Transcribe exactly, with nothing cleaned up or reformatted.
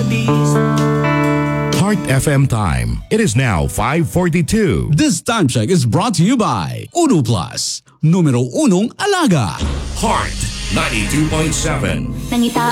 Heart F M time. It is now five forty-two. This time check is brought to you by Uno Plus, numero unong alaga. Heart ninety-two point seven. Nangita